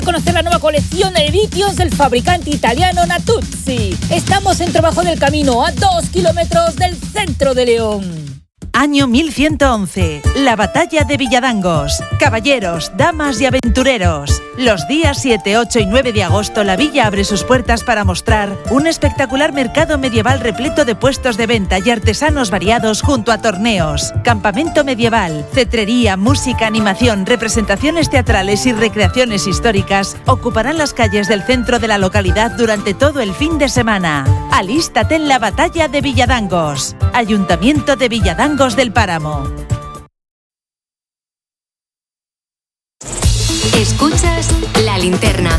Conocer la nueva colección de vitios del fabricante italiano Natuzzi. Estamos en Trabajo del Camino, a 2 kilómetros del centro de León. Año 1111, la batalla de Villadangos. Caballeros, damas y aventureros. Los días 7, 8 y 9 de agosto, la villa abre sus puertas para mostrar un espectacular mercado medieval repleto de puestos de venta y artesanos variados junto a torneos, campamento medieval, cetrería, música, animación, representaciones teatrales y recreaciones históricas ocuparán las calles del centro de la localidad durante todo el fin de semana. Alístate en la batalla de Villadangos. Ayuntamiento de Villadangos del Páramo. Escuchas La Linterna.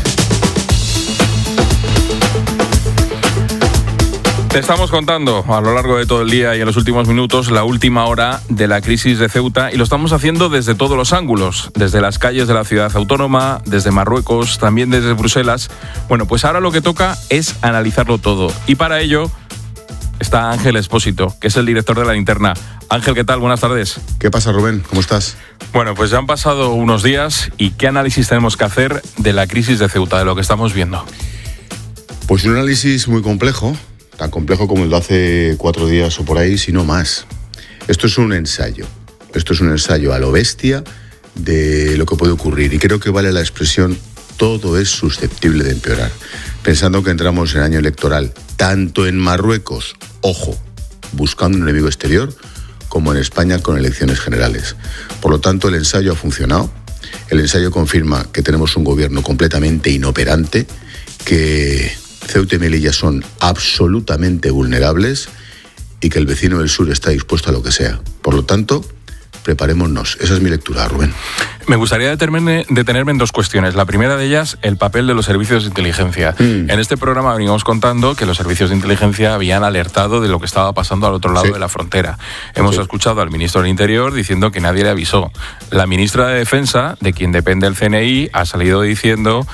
Te estamos contando a lo largo de todo el día y en los últimos minutos la última hora de la crisis de Ceuta, y lo estamos haciendo desde todos los ángulos, desde las calles de la ciudad autónoma, desde Marruecos, también desde Bruselas. Bueno, pues ahora lo que toca es analizarlo todo, y para ello está Ángel Expósito, que es el director de La Linterna. Ángel, ¿qué tal? Buenas tardes. ¿Qué pasa, Rubén? ¿Cómo estás? Bueno, pues ya han pasado unos días, y ¿qué análisis tenemos que hacer de la crisis de Ceuta, de lo que estamos viendo? Pues un análisis muy complejo, tan complejo como el de hace 4 días o por ahí, si no más. Esto es un ensayo a lo bestia de lo que puede ocurrir, y creo que vale la expresión todo es susceptible de empeorar. Pensando que entramos en año electoral, tanto en Marruecos, ojo, buscando un enemigo exterior, como en España con elecciones generales. Por lo tanto, el ensayo ha funcionado. El ensayo confirma que tenemos un gobierno completamente inoperante, que Ceuta y Melilla son absolutamente vulnerables y que el vecino del sur está dispuesto a lo que sea. Por lo tanto, preparémonos. Esa es mi lectura, Rubén. Me gustaría detenerme en 2 cuestiones. La primera de ellas, el papel de los servicios de inteligencia. En este programa veníamos contando que los servicios de inteligencia habían alertado de lo que estaba pasando al otro lado de la frontera. Hemos escuchado al ministro del Interior diciendo que nadie le avisó. La ministra de Defensa, de quien depende el CNI, ha salido diciendo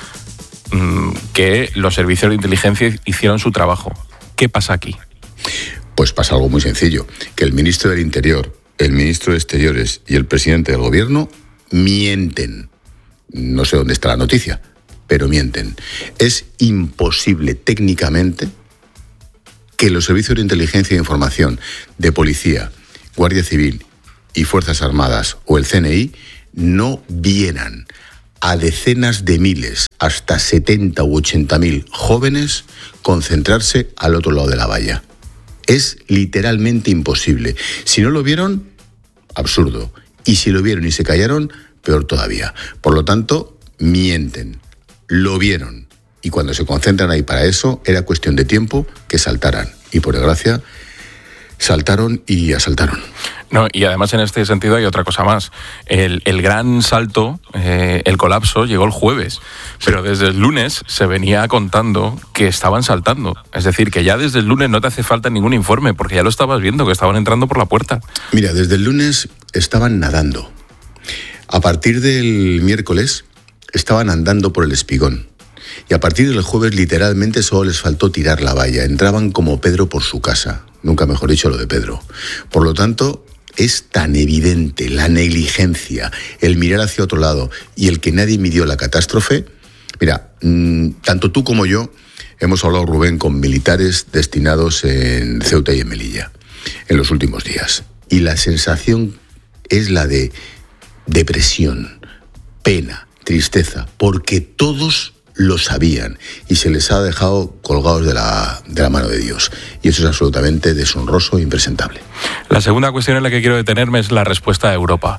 que los servicios de inteligencia hicieron su trabajo. ¿Qué pasa aquí? Pues pasa algo muy sencillo, que el ministro del Interior, el ministro de Exteriores y el presidente del gobierno mienten. No sé dónde está la noticia, pero mienten. Es imposible técnicamente que los servicios de inteligencia e información de policía, Guardia Civil y Fuerzas Armadas o el CNI no vieran a decenas de miles, hasta 70 u 80.000 jóvenes concentrarse al otro lado de la valla. Es literalmente imposible. Si no lo vieron, absurdo. Y si lo vieron y se callaron, peor todavía. Por lo tanto, mienten. Lo vieron. Y cuando se concentran ahí para eso, era cuestión de tiempo que saltaran. Y por desgracia, saltaron y asaltaron. No, y además en este sentido hay otra cosa más. El gran salto, el colapso, llegó el jueves, pero desde el lunes se venía contando que estaban saltando. Es decir, que ya desde el lunes no te hace falta ningún informe, porque ya lo estabas viendo, que estaban entrando por la puerta. Mira, desde el lunes estaban nadando. A partir del miércoles estaban andando por el espigón. Y a partir del jueves literalmente solo les faltó tirar la valla. Entraban como Pedro por su casa. Nunca mejor dicho lo de Pedro. Por lo tanto, es tan evidente la negligencia, el mirar hacia otro lado y el que nadie midió la catástrofe. Mira, tanto tú como yo hemos hablado, Rubén, con militares destinados en Ceuta y en Melilla en los últimos días. Y la sensación es la de depresión, pena, tristeza, porque todos lo sabían y se les ha dejado colgados de la mano de Dios. Y eso es absolutamente deshonroso e impresentable. La segunda cuestión en la que quiero detenerme es la respuesta de Europa.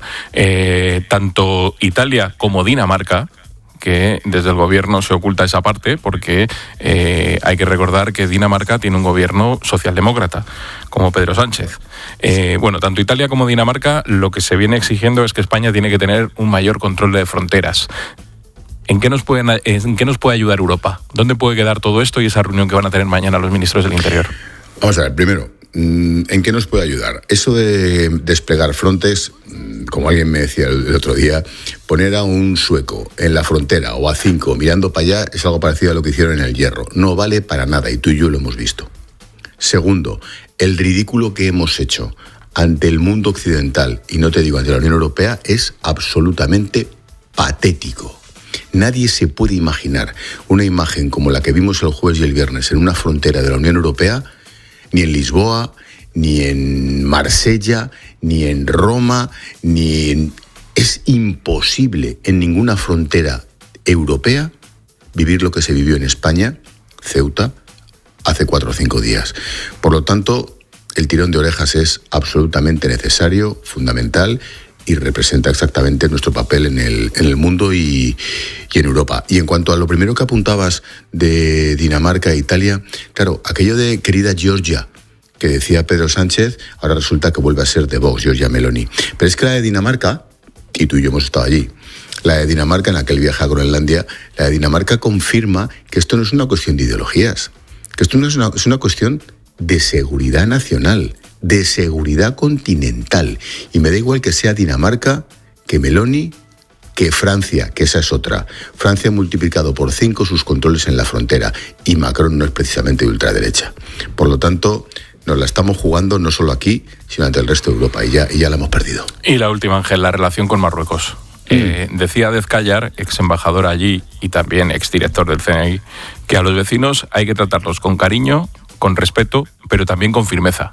Tanto Italia como Dinamarca, que desde el gobierno se oculta esa parte, porque hay que recordar que Dinamarca tiene un gobierno socialdemócrata, como Pedro Sánchez. Bueno, tanto Italia como Dinamarca lo que se viene exigiendo es que España tiene que tener un mayor control de fronteras. ¿En qué nos puede ayudar Europa? ¿Dónde puede quedar todo esto y esa reunión que van a tener mañana los ministros del Interior? Vamos a ver, primero, ¿en qué nos puede ayudar? Eso de desplegar Frontex, como alguien me decía el otro día, poner a un sueco en la frontera o a 5 mirando para allá es algo parecido a lo que hicieron en el Hierro. No vale para nada y tú y yo lo hemos visto. Segundo, el ridículo que hemos hecho ante el mundo occidental, y no te digo ante la Unión Europea, es absolutamente patético. Nadie se puede imaginar una imagen como la que vimos el jueves y el viernes en una frontera de la Unión Europea, ni en Lisboa, ni en Marsella, ni en Roma, Es imposible en ninguna frontera europea vivir lo que se vivió en España, Ceuta, hace 4 o 5 días. Por lo tanto, el tirón de orejas es absolutamente necesario, fundamental, y representa exactamente nuestro papel en el mundo y en Europa. Y en cuanto a lo primero que apuntabas de Dinamarca e Italia, claro, aquello de querida Georgia, que decía Pedro Sánchez, ahora resulta que vuelve a ser de Vox, Giorgia Meloni. Pero es que la de Dinamarca, y tú y yo hemos estado allí, la de Dinamarca en aquel viaje a Groenlandia, la de Dinamarca confirma que esto no es una cuestión de ideologías, que esto no es una cuestión de seguridad nacional, de seguridad continental. Y me da igual que sea Dinamarca, que Meloni, que Francia, que esa es otra. Francia ha multiplicado por 5 sus controles en la frontera y Macron no es precisamente de ultraderecha. Por lo tanto, nos la estamos jugando no solo aquí, sino ante el resto de Europa, y ya la hemos perdido. Y la última, Ángel, la relación con Marruecos. Decía Dezcayar, ex embajador allí y también exdirector del CNI, que a los vecinos hay que tratarlos con cariño, con respeto, pero también con firmeza.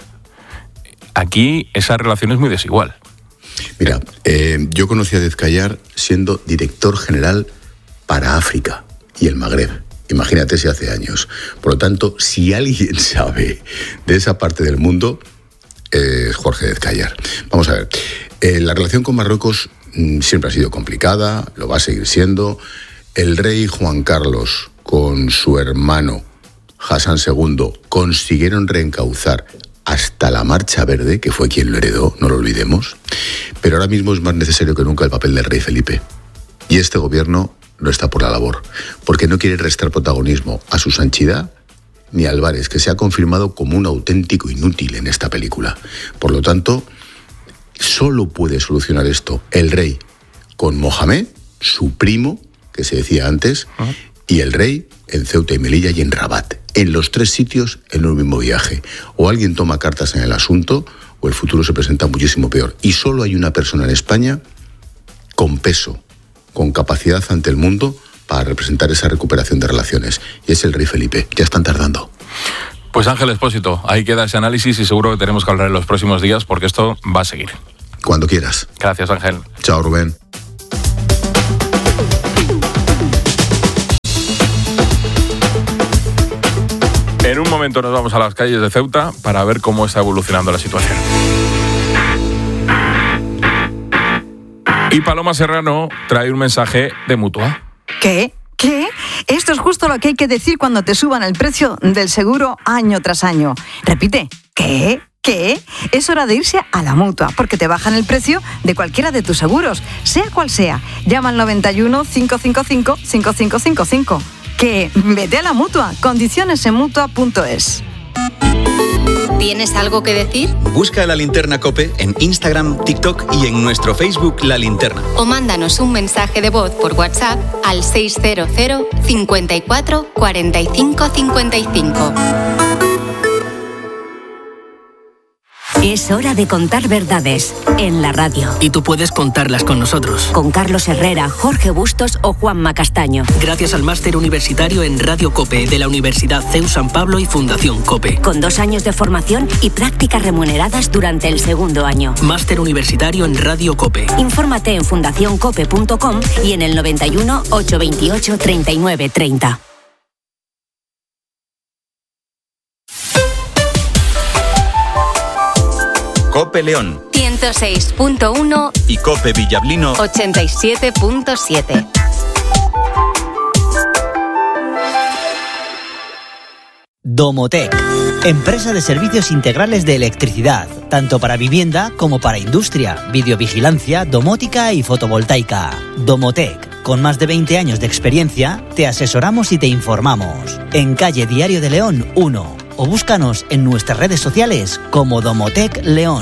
Aquí esa relación es muy desigual. Mira, yo conocí a Dezcayar siendo director general para África y el Magreb. Imagínate si hace años. Por lo tanto, si alguien sabe de esa parte del mundo, es Jorge Dezcayar. Vamos a ver, la relación con Marruecos siempre ha sido complicada, lo va a seguir siendo. El rey Juan Carlos con su hermano Hassan II consiguieron reencauzar hasta la Marcha Verde, que fue quien lo heredó, no lo olvidemos. Pero ahora mismo es más necesario que nunca el papel del rey Felipe. Y este gobierno no está por la labor, porque no quiere restar protagonismo a su santidad ni a Álvarez, que se ha confirmado como un auténtico inútil en esta película. Por lo tanto, solo puede solucionar esto el rey con Mohamed, su primo, que se decía antes, y el rey en Ceuta y Melilla y en Rabat. En los 3 sitios en un mismo viaje. O alguien toma cartas en el asunto, o el futuro se presenta muchísimo peor. Y solo hay una persona en España con peso, con capacidad ante el mundo para representar esa recuperación de relaciones. Y es el rey Felipe. Ya están tardando. Pues Ángel Expósito, ahí queda ese análisis y seguro que tenemos que hablar en los próximos días porque esto va a seguir. Cuando quieras. Gracias, Ángel. Chao, Rubén. En un momento nos vamos a las calles de Ceuta para ver cómo está evolucionando la situación. Y Paloma Serrano trae un mensaje de Mutua. ¿Qué? Esto es justo lo que hay que decir cuando te suban el precio del seguro año tras año. Repite, ¿qué? Es hora de irse a la Mutua, porque te bajan el precio de cualquiera de tus seguros, sea cual sea. Llama al 91 555 5555. Que vete a la Mutua. Condiciones en Mutua.es. ¿Tienes algo que decir? Busca La Linterna COPE en Instagram, TikTok y en nuestro Facebook La Linterna. O mándanos un mensaje de voz por WhatsApp al 600 54 45 55. Es hora de contar verdades en la radio. Y tú puedes contarlas con nosotros. Con Carlos Herrera, Jorge Bustos o Juanma Castaño. Gracias al máster universitario en Radio COPE de la Universidad CEU San Pablo y Fundación COPE. Con 2 años de formación y prácticas remuneradas durante el 2º año. Máster universitario en Radio COPE. Infórmate en fundacioncope.com y en el 91 828 39 30. COPE León 106.1 y COPE Villablino 87.7. Domotec, empresa de servicios integrales de electricidad, tanto para vivienda como para industria, videovigilancia, domótica y fotovoltaica. Domotec, con más de 20 años de experiencia, te asesoramos y te informamos. En calle Diario de León 1. O búscanos en nuestras redes sociales como Domotec León.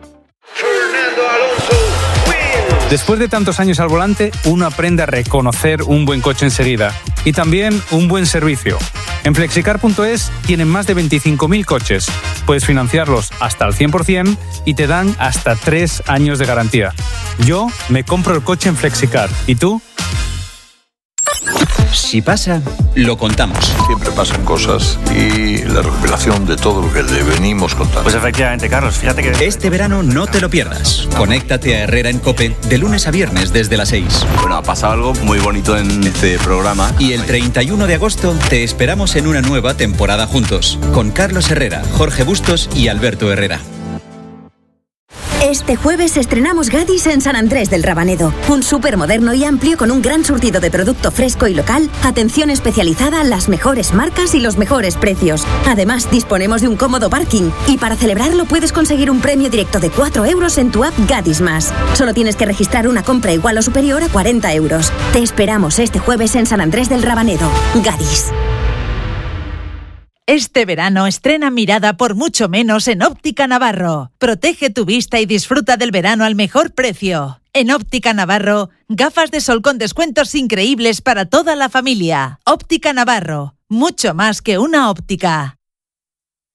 Después de tantos años al volante, uno aprende a reconocer un buen coche enseguida y también un buen servicio. En Flexicar.es tienen más de 25.000 coches. Puedes financiarlos hasta al 100% y te dan hasta 3 años de garantía. Yo me compro el coche en Flexicar. ¿Y tú? Si pasa, lo contamos. Siempre pasan cosas y la recopilación de todo lo que le venimos contando. Pues efectivamente, Carlos, fíjate que... Este verano no te lo pierdas. Conéctate a Herrera en COPE de lunes a viernes desde las 6. Bueno, ha pasado algo muy bonito en este programa. Y el 31 de agosto te esperamos en una nueva temporada juntos, con Carlos Herrera, Jorge Bustos y Alberto Herrera. Este jueves estrenamos Gadis en San Andrés del Rabanedo. Un súper moderno y amplio con un gran surtido de producto fresco y local, atención especializada, las mejores marcas y los mejores precios. Además, disponemos de un cómodo parking y para celebrarlo puedes conseguir un premio directo de 4 euros en tu app Gadis Más. Solo tienes que registrar una compra igual o superior a 40 euros. Te esperamos este jueves en San Andrés del Rabanedo. Gadis. Este verano estrena mirada por mucho menos en Óptica Navarro. Protege tu vista y disfruta del verano al mejor precio. En Óptica Navarro, gafas de sol con descuentos increíbles para toda la familia. Óptica Navarro, mucho más que una óptica.